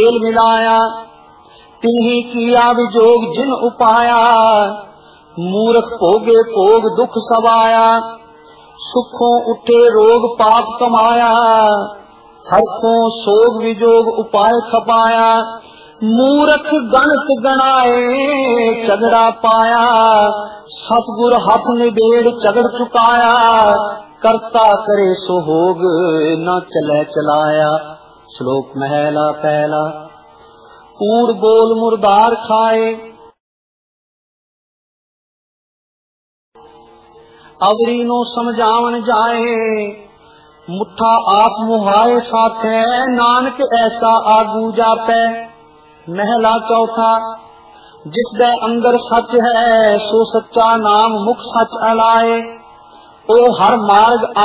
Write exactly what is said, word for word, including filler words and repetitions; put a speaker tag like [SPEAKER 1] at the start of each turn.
[SPEAKER 1] Mail मिलाया, तिन्ही किया विजोग जिन उपाया, मूर्ख भोगे भोग दुख सवाया, सुखों उठे रोग पाप कमाया, हरखों सोग विजोग उपाय खपाया, मूर्ख गणत गणाए झगड़ा पाया, सतगुर हाथ निबेड़ झगड़ चुकाया, करता करे सो होग न चले चलाया। श्लोक महला पहला। कूड़ बोल मुर्दार खाए, अवरी नो समझावन जाए, मुठा आप मुहाए साथे, नानक ऐसा आगू जापै। महला चौथा। जिस दे अंदर सच है, सो सच्चा नाम मुख सच अलाए, ओ हर मार्ग